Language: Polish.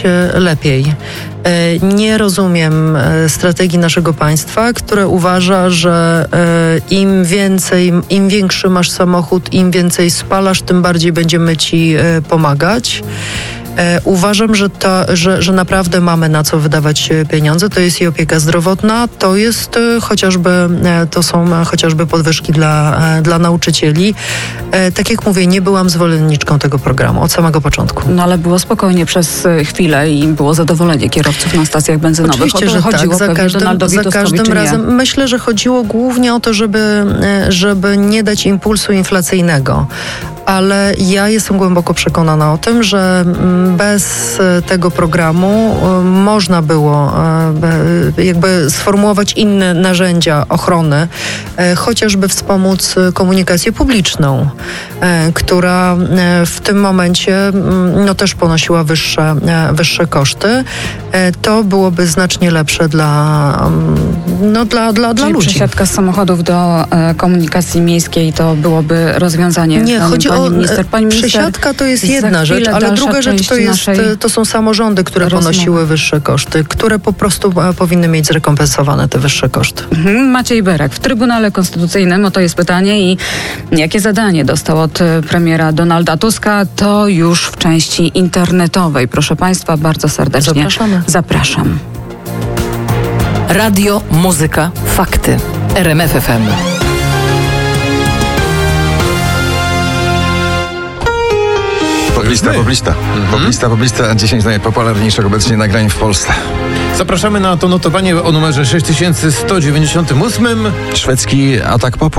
lepiej. Nie rozumiem strategii naszego państwa, które uważa, że im większy masz samochód, im więcej spalasz, tym bardziej będziemy ci pomagać. Uważam, że naprawdę mamy na co wydawać pieniądze. To jest i opieka zdrowotna, to są chociażby podwyżki dla nauczycieli. Tak jak mówię, nie byłam zwolenniczką tego programu od samego początku. No ale było spokojnie przez chwilę i było zadowolenie kierowców na stacjach benzynowych. Oczywiście, że chodziło tak. Za każdym razem. Myślę, że chodziło głównie o to, żeby nie dać impulsu inflacyjnego. Ale ja jestem głęboko przekonana o tym, że bez tego programu można było jakby sformułować inne narzędzia ochrony, chociażby wspomóc komunikację publiczną, która w tym momencie też ponosiła wyższe koszty. To byłoby znacznie lepsze dla ludzi. Przesiadka z samochodów do komunikacji miejskiej to byłoby rozwiązanie. Nie, chodzi o przesiadka to jest jedna rzecz, ale druga rzecz to są samorządy, które ponosiły wyższe koszty, które po prostu powinny mieć zrekompensowane te wyższe koszty. Maciej Berek w Trybunale Konstytucyjnym, o to jest pytanie i jakie zadanie dostał od premiera Donalda Tuska, to już w części internetowej. Proszę Państwa, bardzo serdecznie zapraszam. Radio, muzyka, fakty. RMF FM. Poblista 10 najpopularniejszych obecnie nagrań w Polsce. Zapraszamy na to notowanie o numerze 6198. Szwedzki atak popu.